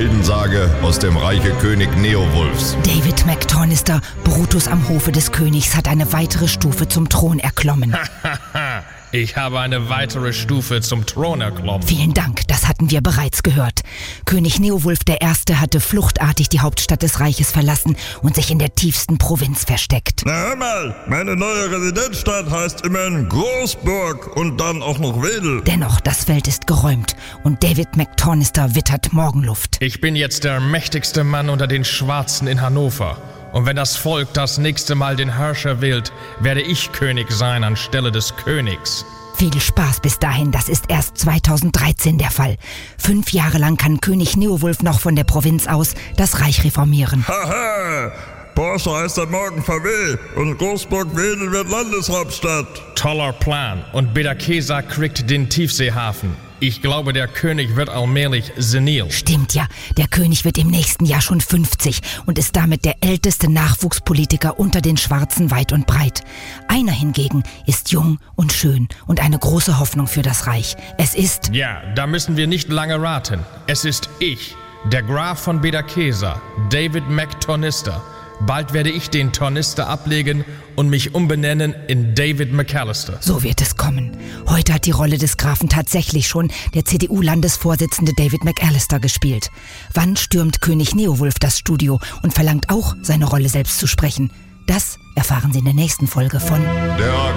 Heldensage aus dem Reiche König Neowulfs. David McTornister, Brutus am Hofe des Königs, hat eine weitere Stufe zum Thron erklommen. Ich habe eine weitere Stufe zum Thron erklommen. Vielen Dank, das hatten wir bereits gehört. König Neowulf I. hatte fluchtartig die Hauptstadt des Reiches verlassen und sich in der tiefsten Provinz versteckt. Na hör mal, meine neue Residenzstadt heißt immerhin Großburg und dann auch noch Wedel. Dennoch, das Feld ist geräumt und David McTornister wittert Morgenluft. Ich bin jetzt der mächtigste Mann unter den Schwarzen in Hannover. Und wenn das Volk das nächste Mal den Herrscher wählt, werde ich König sein anstelle des Königs. Viel Spaß bis dahin, das ist erst 2013 der Fall. 5 Jahre lang kann König Neowulf noch von der Provinz aus das Reich reformieren. Haha, Porsche heißt dann morgen VW und Großburg-Wedel wird Landeshauptstadt. Toller Plan. Und Bederkesa kriegt den Tiefseehafen. Ich glaube, der König wird allmählich senil. Stimmt ja, der König wird im nächsten Jahr schon 50 und ist damit der älteste Nachwuchspolitiker unter den Schwarzen weit und breit. Einer hingegen ist jung und schön und eine große Hoffnung für das Reich. Es ist... Ja, da müssen wir nicht lange raten. Es ist ich, der Graf von Bederkesa, David McTornister. Bald werde ich den Tornister ablegen und mich umbenennen in David McAllister. So wird es kommen. Heute hat die Rolle des Grafen tatsächlich schon der CDU-Landesvorsitzende David McAllister gespielt. Wann stürmt König Neowulf das Studio und verlangt auch, seine Rolle selbst zu sprechen? Das erfahren Sie in der nächsten Folge von Der